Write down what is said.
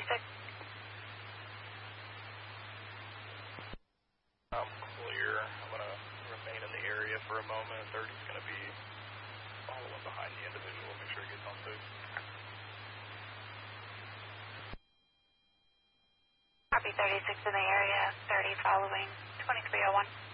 36. I'm clear. I'm going to remain in the area for a moment. 30's going to be following behind the individual. Make sure he gets on safe. Copy 36 in the area, 30 following 2301.